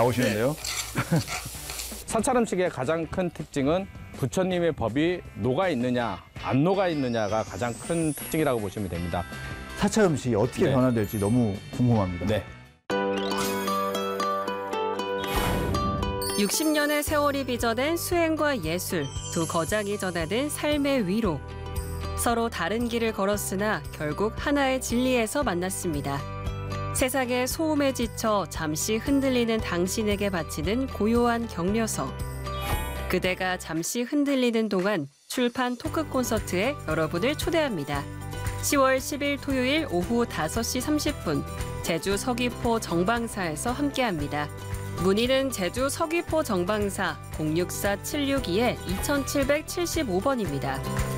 나오시는데요. 사찰 음식의 가장 큰 특징은 부처님의 법이 녹아 있느냐, 안 녹아 있느냐가 가장 큰 특징이라고 보시면 됩니다. 사찰 음식이 어떻게 네. 변화될지 너무 궁금합니다. 네. 60년의 세월이 빚어낸 수행과 예술, 두 거장이 전하는 삶의 위로. 서로 다른 길을 걸었으나 결국 하나의 진리에서 만났습니다. 세상의 소음에 지쳐 잠시 흔들리는 당신에게 바치는 고요한 격려서. 그대가 잠시 흔들리는 동안 출판 토크 콘서트에 여러분을 초대합니다. 10월 10일 토요일 오후 5시 30분 제주 서귀포 정방사에서 함께합니다. 문의는 제주 서귀포 정방사 064-762-2775번입니다.